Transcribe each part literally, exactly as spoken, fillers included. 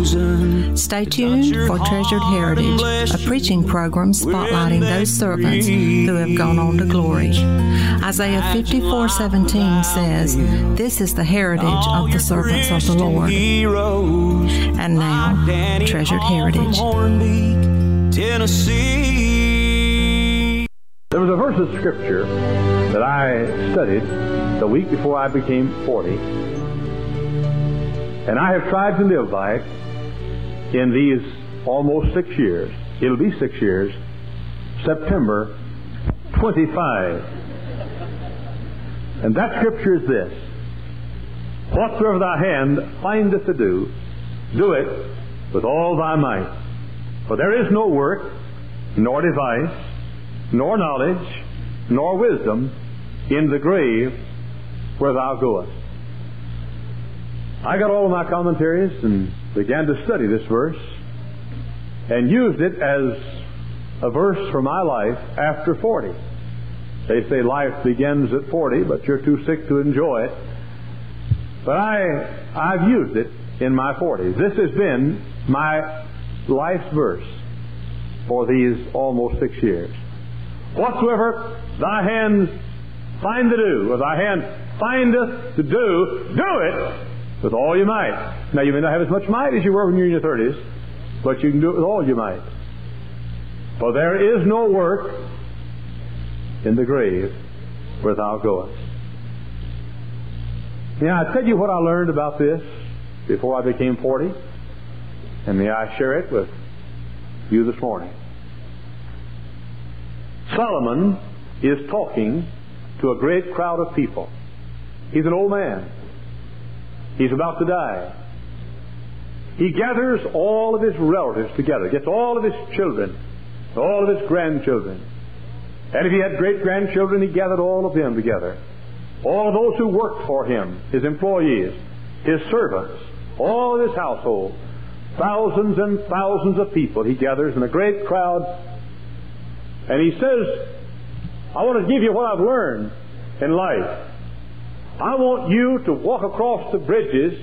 chosen. Stay tuned for Treasured Heritage, a preaching program spotlighting those servants who have gone on to glory. Isaiah fifty-four seventeen says, "This is the heritage of the servants of the Lord." And now, Treasured Heritage. Tennessee. There was a verse of Scripture that I studied the week before I became forty, and I have tried to live by it in these almost six years. It'll be six years, September twenty-five. And that Scripture is this: "Whatsoever thy hand findeth to do, do it with all thy might. For there is no work, nor device, nor knowledge, nor wisdom in the grave where thou goest." I got all of my commentaries and began to study this verse and used it as a verse for my life after forty. They say life begins at forty, but you're too sick to enjoy it. But I, I've used it in my forties. This has been my life's verse for these almost six years. "Whatsoever thy hands find to do, or thy hand findeth to do, do it with all your might." Now, you may not have as much might as you were when you were in your thirties, but you can do it with all your might. "For there is no work in the grave where thou goest." Now, I tell you what I learned about this before I became forty, and may I share it with you this morning. Solomon is talking to a great crowd of people. He's an old man. He's about to die. He gathers all of his relatives together, gets all of his children, all of his grandchildren. And if he had great-grandchildren, he gathered all of them together. All of those who worked for him, his employees, his servants, all of his household. Thousands and thousands of people he gathers in a great crowd. And he says, "I want to give you what I've learned in life. I want you to walk across the bridges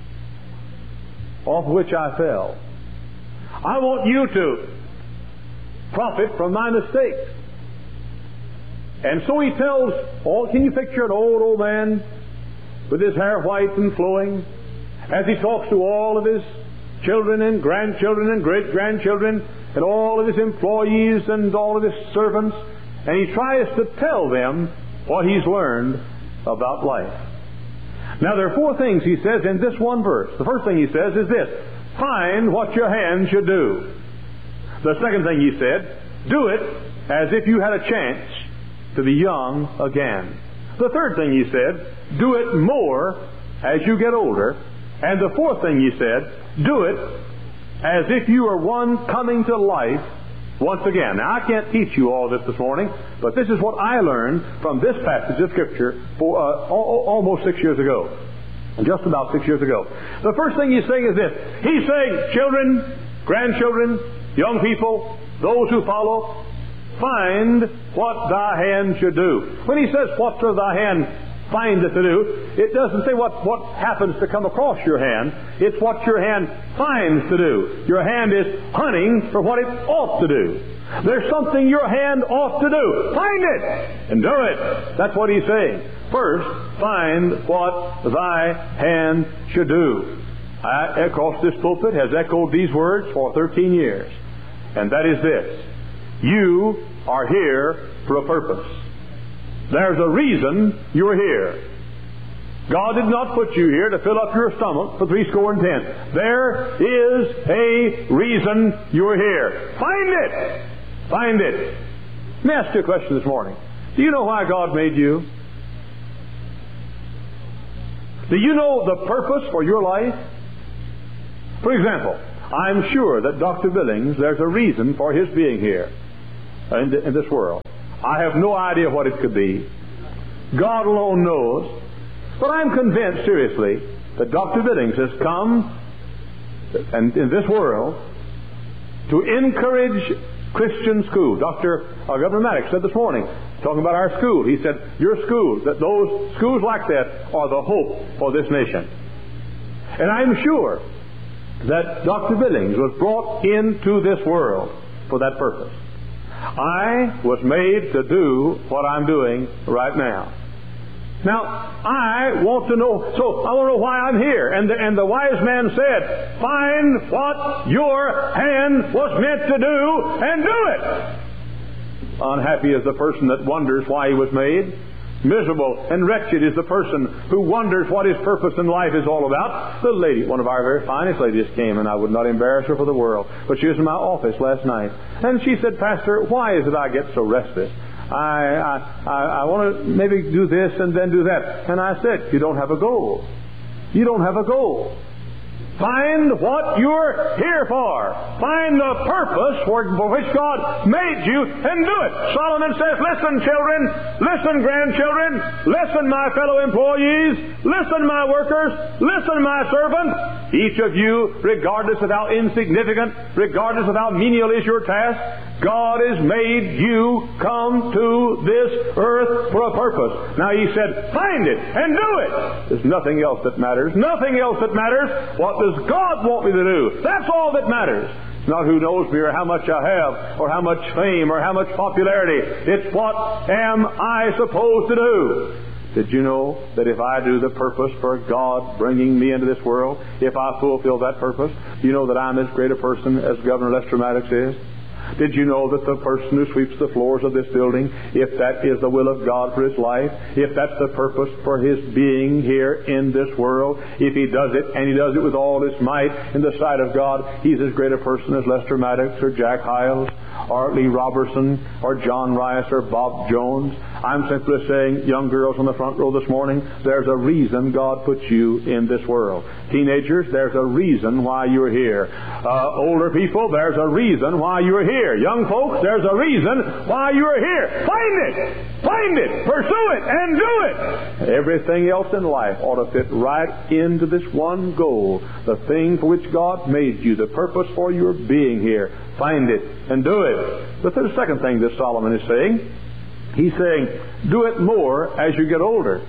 off which I fell. I want you to profit from my mistakes." And so he tells all, can you picture an old, old man with his hair white and flowing as he talks to all of his children and grandchildren and great-grandchildren and all of his employees and all of his servants, and he tries to tell them what he's learned about life. Now, there are four things he says in this one verse. The first thing he says is this: find what your hand should do. The second thing he said, do it as if you had a chance to be young again. The third thing he said, do it more as you get older. And the fourth thing he said, do it as if you are one coming to life once again. Now, I can't teach you all this this morning, but this is what I learned from this passage of Scripture for uh, almost six years ago. Just about six years ago. The first thing he's saying is this. He's saying, children, grandchildren, young people, those who follow, find what thy hand should do. When he says, whatsoever thy hand findeth to do, it doesn't say what, what happens to come across your hand. It's what your hand finds to do. Your hand is hunting for what it ought to do. There's something your hand ought to do. Find it and do it. That's what he's saying. First, find what thy hand should do. I, across this pulpit, has echoed these words for thirteen years. And that is this: you are here for a purpose. There's a reason you're here. God did not put you here to fill up your stomach for three score and ten. There is a reason you're here. Find it. Find it. Let me ask you a question this morning. Do you know why God made you? Do you know the purpose for your life? For example, I'm sure that Doctor Billings, there's a reason for his being here in, the, in this world. I have no idea what it could be. God alone knows. But I'm convinced, seriously, that Doctor Billings has come and in this world to encourage Christian school. Doctor Uh, Governor Maddox said this morning, talking about our school, he said, your school, that those schools like that are the hope for this nation. And I'm sure that Doctor Billings was brought into this world for that purpose. I was made to do what I'm doing right now. Now, I want to know, so I want to know why I'm here. And the, and the wise man said, find what your hand was meant to do and do it. Unhappy is the person that wonders why he was made. Miserable and wretched is the person who wonders what his purpose in life is all about. The lady, one of our very finest ladies, came, and I would not embarrass her for the world, but she was in my office last night. And she said, Pastor, why is it I get so restless? I, I, I, I want to maybe do this and then do that. And I said, you don't have a goal. You don't have a goal. Find what you're here for. Find the purpose for, for which God made you and do it. Solomon says, listen, children, listen, grandchildren, listen, my fellow employees, listen, my workers, listen, my servants. Each of you, regardless of how insignificant, regardless of how menial is your task, God has made you come to this earth for a purpose. Now he said, find it and do it. There's nothing else that matters. Nothing else that matters. What does God want me to do? That's all that matters. Not who knows me or how much I have or how much fame or how much popularity. It's what am I supposed to do? Did you know that if I do the purpose for God bringing me into this world, if I fulfill that purpose, you know that I'm as great a person as Governor Lester Maddox is? Did you know that the person who sweeps the floors of this building, if that is the will of God for his life, if that's the purpose for his being here in this world, if he does it, and he does it with all his might in the sight of God, he's as great a person as Lester Maddox or Jack Hyles or Lee Robertson or John Rice or Bob Jones. I'm simply saying, young girls on the front row this morning, there's a reason God put you in this world. Teenagers, there's a reason why you're here. Uh, older people, there's a reason why you're here. Young folks, there's a reason why you're here. Find it! Find it! Pursue it! And do it! Everything else in life ought to fit right into this one goal. The thing for which God made you. The purpose for your being here. Find it and do it. But there's a second thing that Solomon is saying. He's saying, do it more as you get older.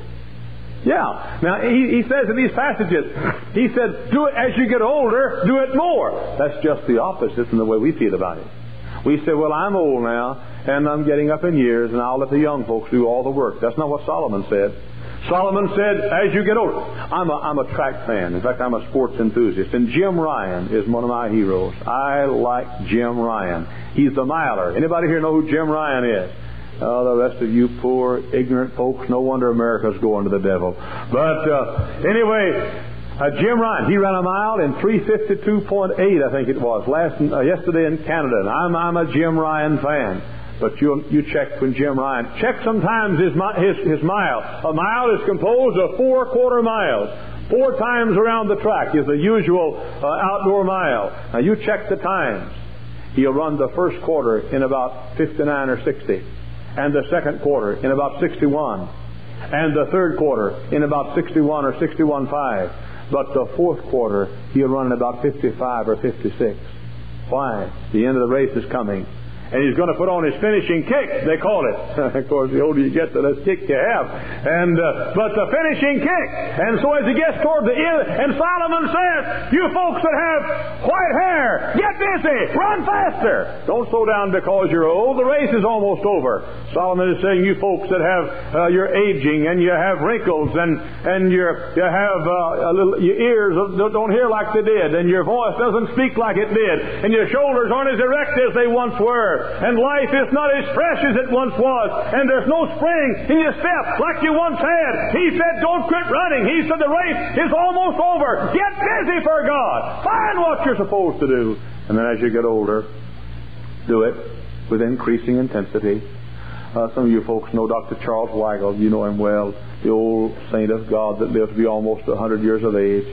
Yeah. Now, he, he says in these passages, he said, do it as you get older, do it more. That's just the opposite from the way we feel about it. We say, well, I'm old now, and I'm getting up in years, and I'll let the young folks do all the work. That's not what Solomon said. Solomon said, as you get older. I'm a, I'm a track fan. In fact, I'm a sports enthusiast. And Jim Ryan is one of my heroes. I like Jim Ryan. He's the miler. Anybody here know who Jim Ryan is? Oh, the rest of you poor, ignorant folks, no wonder America's going to the devil. But uh, anyway, uh, Jim Ryan, he ran a mile in three fifty-two point eight, I think it was, last uh, yesterday in Canada. And I'm, I'm a Jim Ryan fan. But you you check when Jim Ryan, check sometimes his, his, his mile. A mile is composed of four quarter miles. Four times around the track is the usual uh, outdoor mile. Now you check the times. He'll run the first quarter in about fifty-nine or sixty. And the second quarter in about sixty-one. And the third quarter in about sixty-one or sixty-one point five. But the fourth quarter, he'll run in about fifty-five or fifty-six. Why? The end of the race is coming. And he's going to put on his finishing kick, they call it. Of course, the older you get, the less kick you have. And uh, but the finishing kick. And so as he gets toward the end, and Solomon says, you folks that have white hair, get busy, run faster. Don't slow down because you're old. The race is almost over. Solomon is saying, you folks that have, uh, you're aging, and you have wrinkles, and and you're, you have uh, a little, your ears don't hear like they did, and your voice doesn't speak like it did, and your shoulders aren't as erect as they once were. And life is not as fresh as it once was. And there's no spring in your step like you once had. He said, don't quit running. He said, the race is almost over. Get busy for God. Find what you're supposed to do. And then as you get older, do it with increasing intensity. Uh, some of you folks know Doctor Charles Weigel. You know him well. The old saint of God that lived to be almost one hundred years of age.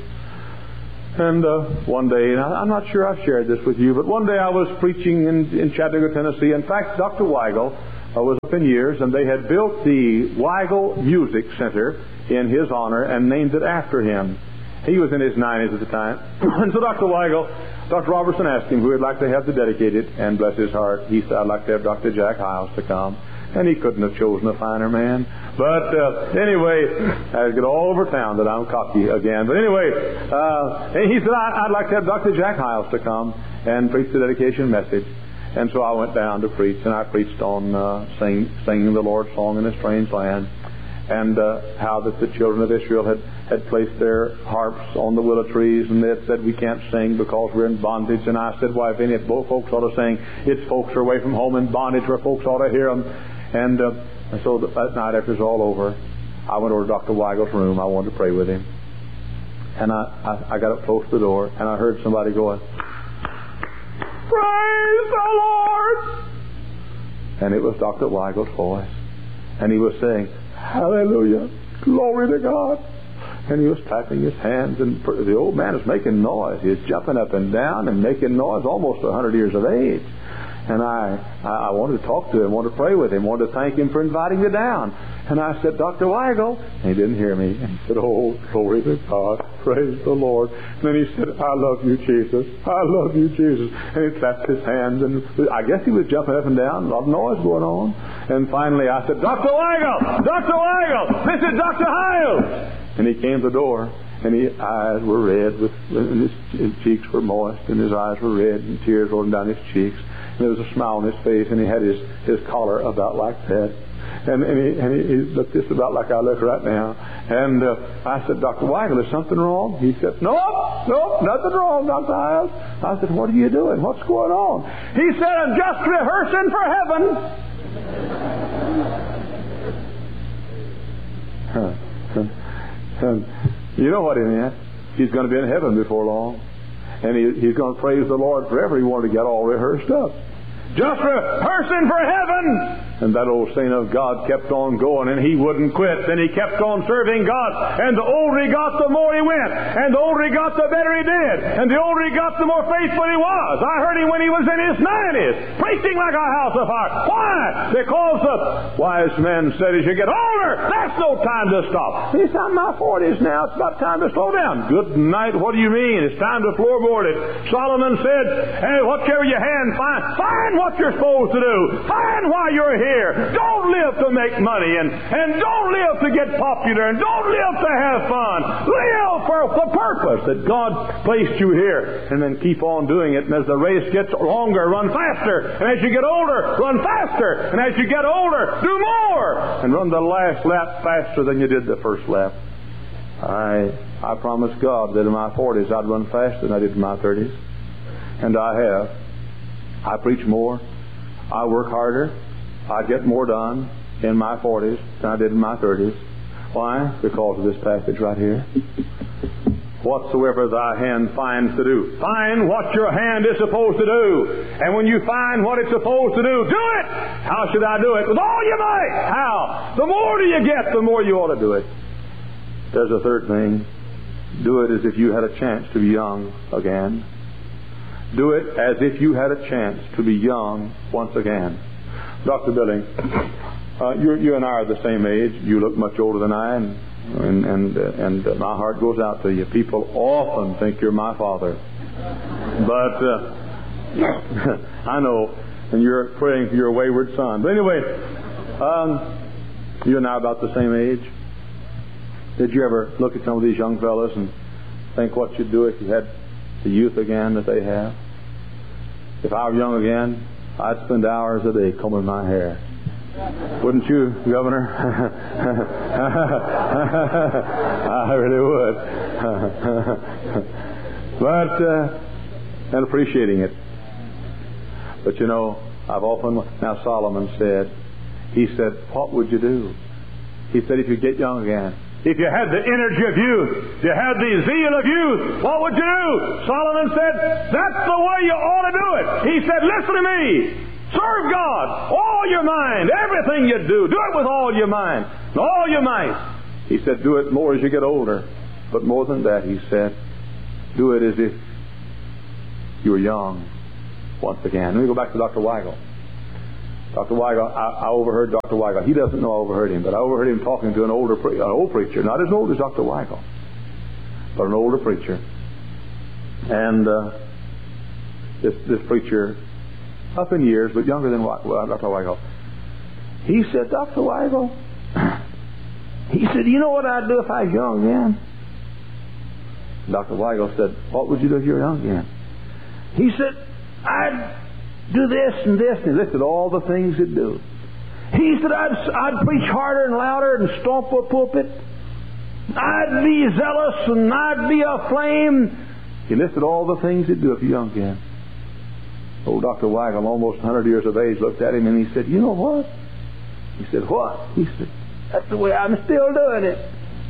And uh, one day, and I'm not sure I've shared this with you, but one day I was preaching in, in Chattanooga, Tennessee. In fact, Doctor Weigel uh, was up in years, and they had built the Weigel Music Center in his honor and named it after him. He was in his nineties at the time. And so Doctor Weigel, Doctor Robertson asked him who he'd like to have to dedicate it, and bless his heart, he said, I'd like to have Doctor Jack Hyles to come. And he couldn't have chosen a finer man. But uh, anyway, I get all over town that I'm cocky again. But anyway, uh, and he said, I, I'd like to have Doctor Jack Hyles to come and preach the dedication message. And so I went down to preach, and I preached on uh, sing, singing the Lord's song in a strange land, and uh, how that the children of Israel had, had placed their harps on the willow trees, and they had said, we can't sing because we're in bondage. And I said, why, if any folks ought to sing, it's folks are away from home in bondage where folks ought to hear them. And, uh, and so that night, after it was all over, I went over to Doctor Weigel's room. I wanted to pray with him. And I, I, I got up close to the door, and I heard somebody going, praise the Lord! And it was Doctor Weigel's voice. And he was saying, hallelujah, glory to God. And he was clapping his hands, and the old man was making noise. He was jumping up and down and making noise, almost a hundred years of age. And I, I wanted to talk to him, wanted to pray with him, wanted to thank him for inviting me down. And I said, Doctor Weigel. And he didn't hear me. And he said, oh, glory to God. Praise the Lord. And then he said, I love you, Jesus. I love you, Jesus. And he clapped his hands. And I guess he was jumping up and down. A lot of noise going on. And finally I said, Doctor Weigel! Doctor Weigel! This is Doctor Hyles! And he came to the door. And his eyes were red, with, and his, his cheeks were moist, and his eyes were red, and tears rolling down his cheeks. And there was a smile on his face, and he had his, his collar about like that. And, and, he, and he, he looked just about like I look right now. And uh, I said, Doctor Weigel, is something wrong? He said, no, no, nothing wrong, Doctor Hyles. I said, what are you doing? What's going on? He said, I'm just rehearsing for heaven. Huh. And you know what he meant. He's going to be in heaven before long. And he, he's going to praise the Lord forever. He wanted to get all rehearsed up. Just rehearsing for heaven. And that old saint of God kept on going, and he wouldn't quit. Then he kept on serving God. And the older he got, the more he went. And the older he got, the better he did. And the older he got, the more faithful he was. I heard him when he was in his nineties, preaching like a house of fire. Why? Because the wise man said, as you get older, that's no time to stop. He said, I'm in my forties now. It's about time to slow down. Good night. What do you mean? It's time to floorboard it. Solomon said, hey, whatever your hand finds, find what you're supposed to do. Find why you're here. Don't live to make money, and, and don't live to get popular, and don't live to have fun. Live for the purpose that God placed you here, and then keep on doing it. And as the race gets longer, run faster. And as you get older, run faster. And as you get older, do more. And run the last lap faster than you did the first lap. I I promised God that in my forties I'd run faster than I did in my thirties. And I have. I preach more. I work harder. I get more done in my forties than I did in my thirties. Why? Because of this passage right here. Whatsoever thy hand finds to do. Find what your hand is supposed to do. And when you find what it's supposed to do, do it! How should I do it? With all your might! How? The more do you get, the more you ought to do it. There's a third thing. Do it as if you had a chance to be young again. Do it as if you had a chance to be young once again. Doctor Billings, uh, you, you and I are the same age. You look much older than I, and and and, uh, and uh, my heart goes out to you. People often think you're my father, but uh, I know, and you're praying for your wayward son. But anyway, um, you and I are about the same age. Did you ever look at some of these young fellows and think what you'd do if you had the youth again that they have? If I were young again, I'd spend hours a day combing my hair. Wouldn't you, Governor? I really would. But, uh, and appreciating it. But you know, I've often, now Solomon said, he said, what would you do? He said, if you get young again, if you had the energy of youth, if you had the zeal of youth, what would you do? Solomon said, that's the way you ought to do it. He said, listen to me. Serve God. All your mind. Everything you do. Do it with all your mind. And all your might. He said, do it more as you get older. But more than that, he said, do it as if you were young once again. Let me go back to Doctor Weigel. Doctor Weigel, I, I overheard Doctor Weigel. He doesn't know I overheard him, but I overheard him talking to an older, pre- an old preacher, not as old as Doctor Weigel, but an older preacher. And uh, this this preacher, up in years, but younger than Doctor Weigel, He said, Doctor Weigel, he said, you know what I'd do if I was young again? Doctor Weigel said, what would you do if you were young again? He said, I'd do this and this. And he listed all the things he'd do. He said, I'd, I'd preach harder and louder and stomp a pulpit. I'd be zealous and I'd be aflame. He listed all the things he'd do if he was young again. Old Doctor Weigel, almost one hundred years of age, looked at him and he said, you know what? He said, what? He said, that's the way I'm still doing it.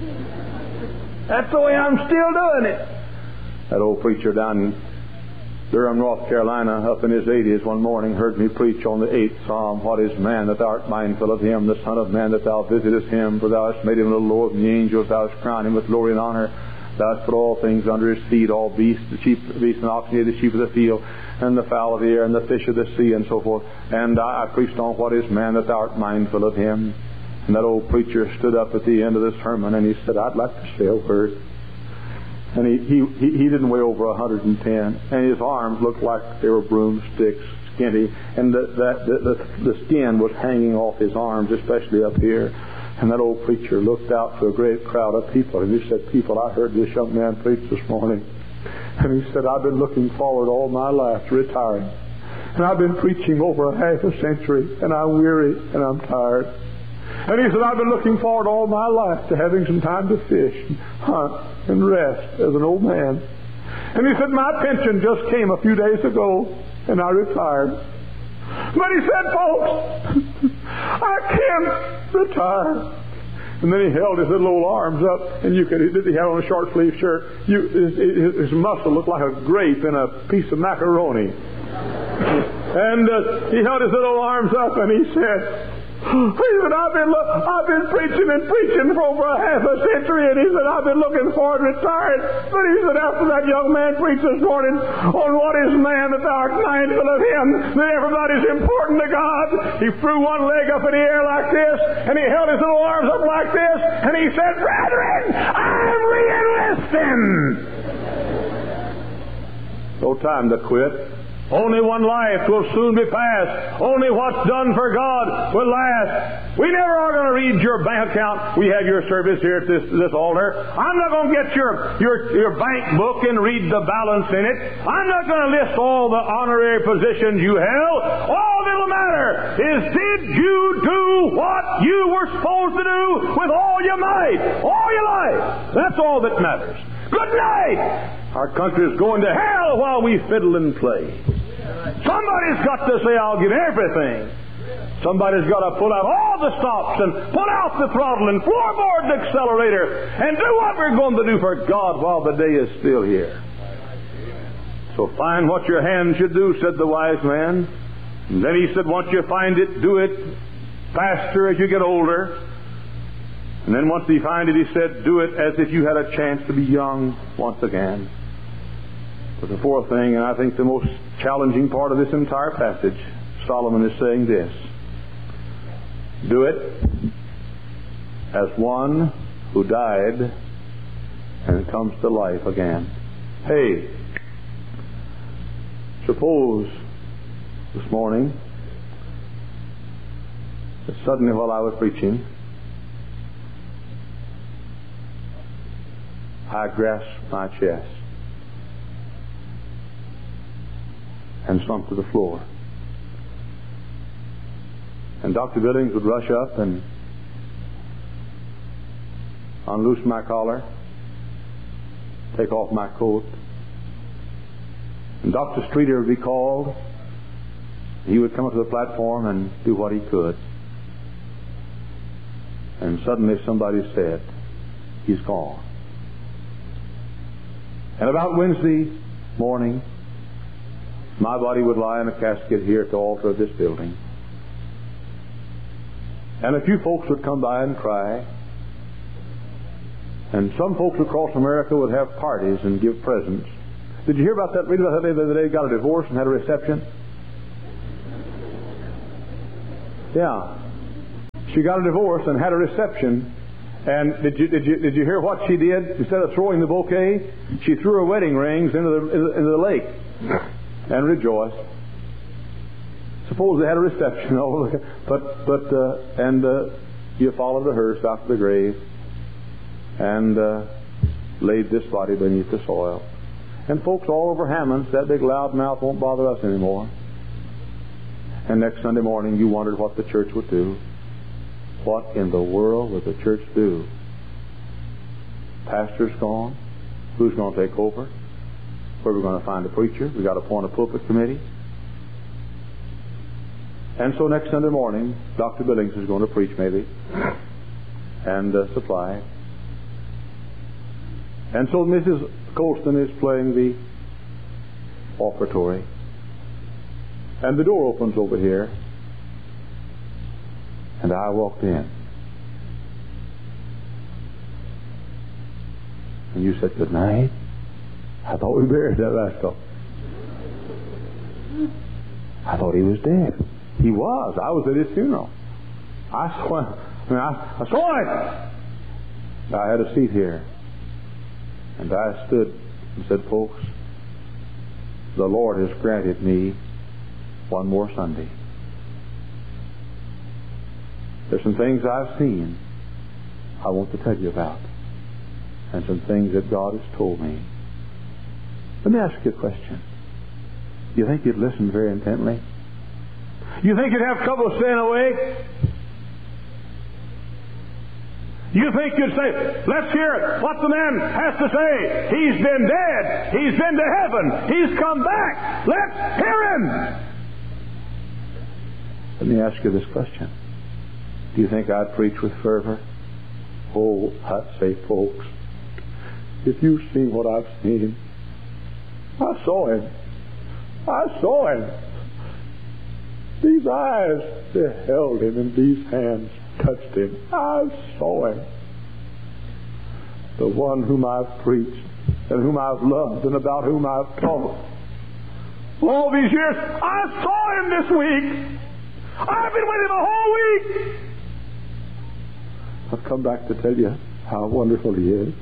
That's the way I'm still doing it. That old preacher down in Durham, North Carolina, up in his eighties, one morning heard me preach on the eighth Psalm. What is man that thou art mindful of him, the Son of Man that thou visitest him? For thou hast made him a little lower than the angels, thou hast crowned him with glory and honor. Thou hast put all things under his feet, all beasts, the sheep, the beasts and oxen, the sheep of the field, and the fowl of the air, and the fish of the sea, and so forth. And I, I preached on what is man that thou art mindful of him. And that old preacher stood up at the end of the sermon and he said, I'd like to say a word. And he, he, he, he didn't weigh over one hundred ten. And his arms looked like they were broomsticks, skinny. And the, that, the, the, the skin was hanging off his arms, especially up here. And that old preacher looked out to a great crowd of people. And he said, people, I heard this young man preach this morning. And he said, I've been looking forward all my life to retiring. And I've been preaching over a half a century. And I'm weary and I'm tired. And he said, I've been looking forward all my life to having some time to fish and hunt and rest as an old man. And he said, my pension just came a few days ago and I retired. But he said, folks, I can't retire. And then he held his little old arms up, and you could, he had on a short sleeve shirt. You, his, his muscle looked like a grape in a piece of macaroni. And uh, he held his little arms up and he said, he said, I've been, lo- I've been preaching and preaching for over a half a century, and he said, I've been looking forward to retiring. But he said, after that young man preached this morning on what is man that thou art mindful of him, that everybody's important to God, he threw one leg up in the air like this, and he held his little arms up like this, and he said, brethren, I'm re-enlisting. No time to quit. Only one life will soon be passed. Only what's done for God will last. We never are going to read your bank account. We have your service here at this, this altar. I'm not going to get your, your, your bank book and read the balance in it. I'm not going to list all the honorary positions you held. All that'll matter is, did you do what you were supposed to do with all your might, all your life? That's all that matters. Good night. Our country is going to hell while we fiddle and play. Somebody's got to say, I'll give everything. Somebody's got to pull out all the stops and pull out the throttle and floorboard the accelerator and do what we're going to do for God while the day is still here. So find what your hand should do, said the wise man. And then he said, once you find it, do it faster as you get older. And then once he find it, he said, do it as if you had a chance to be young once again. But the fourth thing, and I think the most challenging part of this entire passage, Solomon is saying this: do it as one who died and comes to life again. Hey, suppose this morning that suddenly while I was preaching, I grasped my chest and slumped to the floor. And Doctor Billings would rush up and unloose my collar, take off my coat. And Doctor Streeter would be called. He would come up to the platform and do what he could. And suddenly somebody said, he's gone. And about Wednesday morning, my body would lie in a casket here at the altar of this building. And a few folks would come by and cry. And some folks across America would have parties and give presents. Did you hear about that? Read about that the other day, got a divorce and had a reception? Yeah. She got a divorce and had a reception. And did you, did you, did you hear what she did? Instead of throwing the bouquet, she threw her wedding rings into the, into the lake and rejoiced. suppose they had a reception. Oh, but but uh, and uh, you followed the hearse out to the grave and uh, laid this body beneath the soil. And folks all over Hammond said, big loud mouth won't bother us anymore. And next Sunday morning you wondered what the church would do. What in the world would the church do? Pastor's gone. Who's going to take over? Where are we going to find a preacher? We've got to appoint a pulpit committee. And so next Sunday morning, Doctor Billings is going to preach maybe and uh, supply. And so Missus Colston is playing the offertory. And the door opens over here. And I walked in. And you said, good night. I thought we buried that rascal. I thought he was dead. He was. I was at his funeral. I saw him. I, mean, I, I saw him. I had a seat here. And I stood and said, folks, the Lord has granted me one more Sunday. There's some things I've seen I want to tell you about. And some things that God has told me. Let me ask you a question. Do you think you'd listen very intently? You think you'd have trouble staying awake? You think you'd say, let's hear what the man has to say. He's been dead. He's been to heaven. He's come back. Let's hear him. Let me ask you this question. Do you think I'd preach with fervor? Oh, I'd say, folks, if you've seen what I've seen, I saw him. I saw him. These eyes beheld him and these hands touched him. I saw him. The one whom I've preached and whom I've loved and about whom I've talked. All these years, I saw him this week. I've been waiting the whole week. I've come back to tell you how wonderful he is.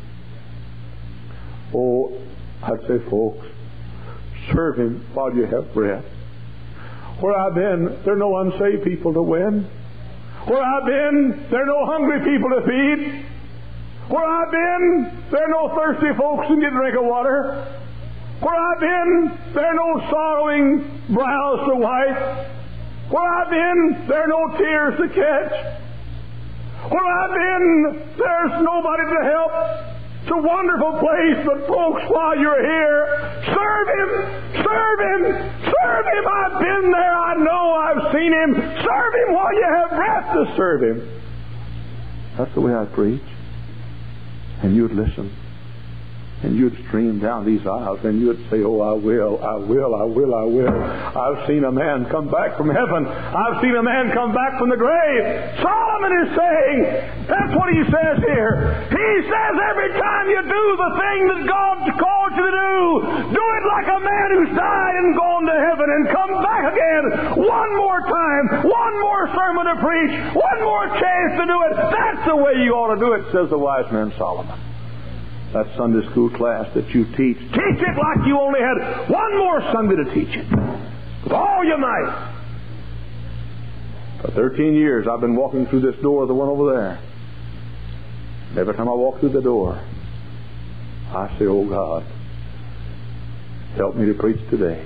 Oh, I'd say, folks, serve him while you have breath. Where I've been, there are no unsaved people to win. Where I've been, there are no hungry people to feed. Where I've been, there are no thirsty folks who get a drink of water. Where I've been, there are no sorrowing brows to wipe. Where I've been, there are no tears to catch. Where I've been, there's nobody to help. It's a wonderful place, but folks, while you're here, serve him, serve him, serve him. I've been there. I know. I've seen him. Serve him while you have breath to serve him. That's the way I preach. And you'd listen. And you'd stream down these aisles and you'd say, oh, I will, I will, I will, I will. I've seen a man come back from heaven. I've seen a man come back from the grave. Solomon is saying, that's what he says here. He says every time you do the thing that God called you to do, do it like a man who's died and gone to heaven and come back again one more time, one more sermon to preach, one more chance to do it. That's the way you ought to do it, says the wise man Solomon. That Sunday school class that you teach, teach it like you only had one more Sunday to teach it. With all your might. For thirteen years I've been walking through this door, the one over there. And every time I walk through the door, I say, oh God, help me to preach today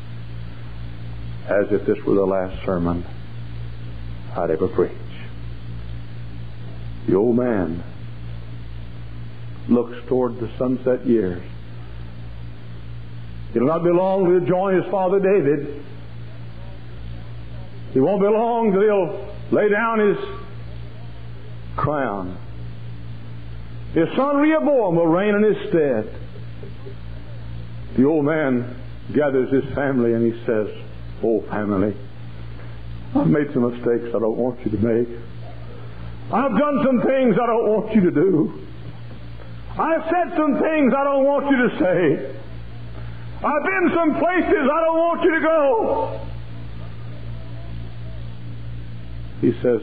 as if this were the last sermon I'd ever preach. The old man looks toward the sunset years. It'll not be long till he'll join his father David. It won't be long till he'll lay down his crown. His son Rehoboam will reign in his stead. The old man gathers his family and he says, oh family, I've made some mistakes I don't want you to make. I've done some things I don't want you to do. I've said some things I don't want you to say. I've been some places I don't want you to go. He says,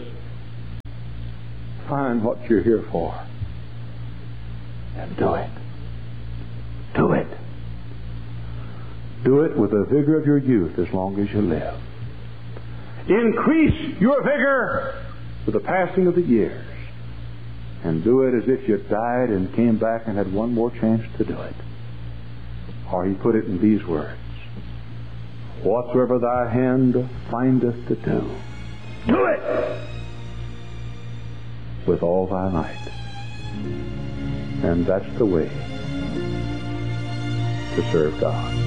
find what you're here for and do it. Do it. Do it with the vigor of your youth as long as you live. Increase your vigor with the passing of the years. And do it as if you died and came back and had one more chance to do it. Or he put it in these words: whatsoever thy hand findeth to do, do it with all thy might. And that's the way to serve God.